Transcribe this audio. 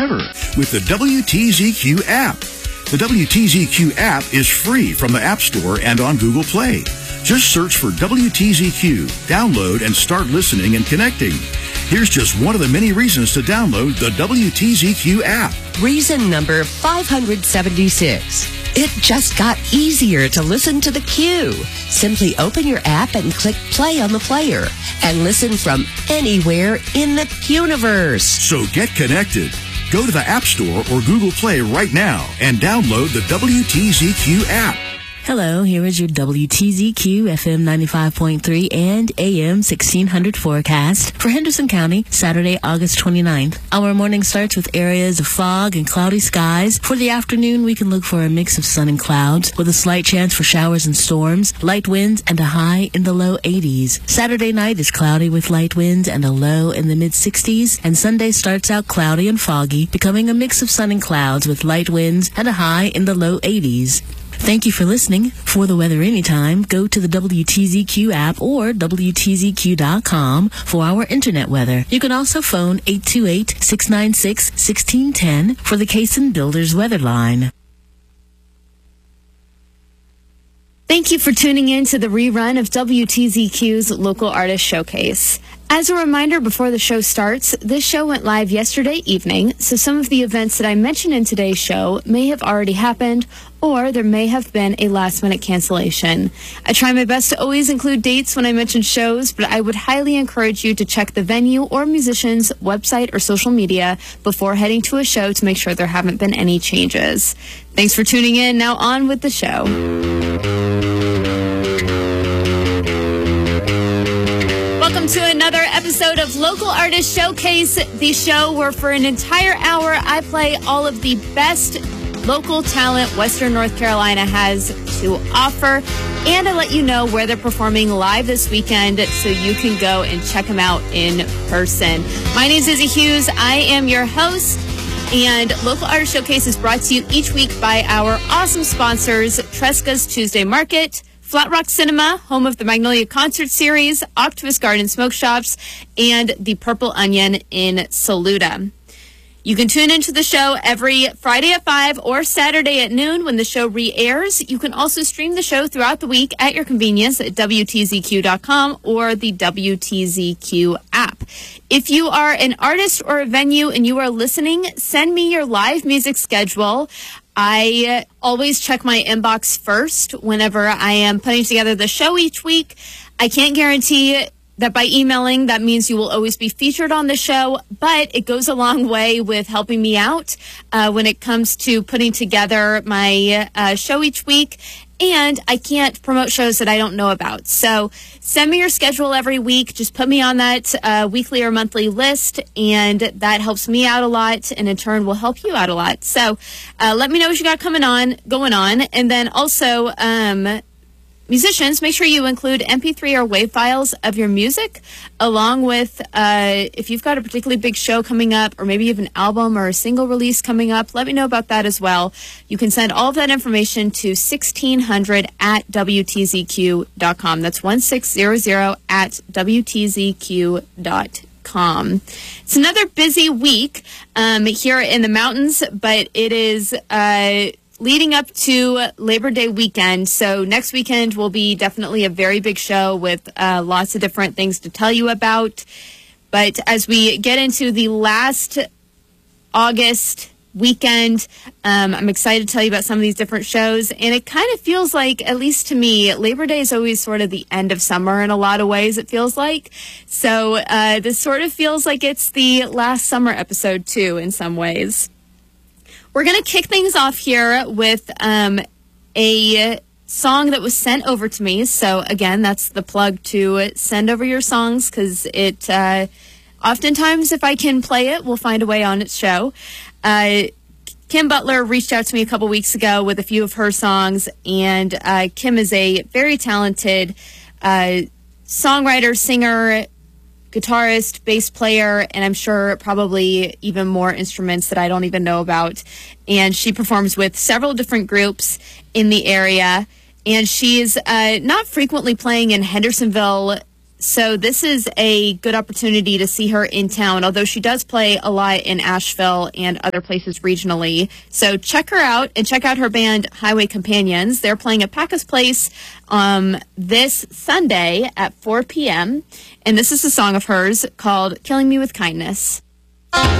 ever with the WTZQ app. The WTZQ app is free from the App Store and on Google Play. Just search for WTZQ, download, and start listening and connecting. Here's just one of the many reasons to download the WTZQ app. Reason number 576. It just got easier to listen to the Q. Simply open your app and click play on the player and listen from anywhere in the Quniverse. So get connected. Go to the App Store or Google Play right now and download the WTZQ app. Hello, here is your WTZQ FM 95.3 and AM 1600 forecast for Henderson County, Saturday, August 29th. Our morning starts with areas of fog and cloudy skies. For the afternoon, we can look for a mix of sun and clouds with a slight chance for showers and storms, light winds, and a high in the low 80s. Saturday night is cloudy with light winds and a low in the mid-60s, and Sunday starts out cloudy and foggy, becoming a mix of sun and clouds with light winds and a high in the low 80s. Thank you for listening. For the weather anytime, go to the WTZQ app or WTZQ.com for our internet weather. You can also phone 828-696-1610 for the Cason Builders weather line. Thank you for tuning in to the rerun of WTZQ's Local Artist Showcase. As a reminder before the show starts, this show went live yesterday evening, so some of the events that I mentioned in today's show may have already happened, or there may have been a last-minute cancellation. I try my best to always include dates when I mention shows, but I would highly encourage you to check the venue or musician's website or social media before heading to a show to make sure there haven't been any changes. Thanks for tuning in. Now on with the show. Welcome to another episode of Local Artist Showcase, the show where for an entire hour I play all of the best local talent Western North Carolina has to offer, and I let you know where they're performing live this weekend so you can go and check them out in person. My name is Izzy Hughes. I am your host, and Local Artist Showcase is brought to you each week by our awesome sponsors, Tresca's Tuesday Market, Flat Rock Cinema, home of the Magnolia Concert Series, Octopus Garden Smoke Shops, and the Purple Onion in Saluda. You can tune into the show every Friday at 5 or Saturday at noon when the show re-airs. You can also stream the show throughout the week at your convenience at WTZQ.com or the WTZQ app. If you are an artist or a venue and you are listening, send me your live music schedule. I always check my inbox first whenever I am putting together the show each week. I can't guarantee that by emailing, that means you will always be featured on the show, but it goes a long way with helping me out when it comes to putting together my show each week. And I can't promote shows that I don't know about. So send me your schedule every week. Just put me on that weekly or monthly list, and that helps me out a lot, and in turn will help you out a lot. So let me know what you got going on. And then also, musicians, make sure you include MP3 or WAV files of your music, along with if you've got a particularly big show coming up, or maybe you have an album or a single release coming up, let me know about that as well. You can send all of that information to 1600 at WTZQ.com. That's 1600 at WTZQ.com. It's another busy week here in the mountains, but it is leading up to Labor Day weekend. So next weekend will be definitely a very big show with lots of different things to tell you about. But as we get into the last August weekend, I'm excited to tell you about some of these different shows. And it kind of feels like, at least to me, Labor Day is always sort of the end of summer in a lot of ways, it feels like. So this sort of feels like it's the last summer episode too, in some ways. We're going to kick things off here with a song that was sent over to me. So, again, that's the plug to send over your songs, because it oftentimes, if I can play it, we'll find a way on its show. Kim Butler reached out to me a couple weeks ago with a few of her songs, and Kim is a very talented songwriter, singer, guitarist, bass player, and I'm sure probably even more instruments that I don't even know about. And she performs with several different groups in the area. And she's not frequently playing in Hendersonville So this is a good opportunity to see her in town, although she does play a lot in Asheville and other places regionally. So check her out and check out her band Highway Companions. They're playing at Packus Place this Sunday at 4 p.m. And this is a song of hers called Killing Me With Kindness.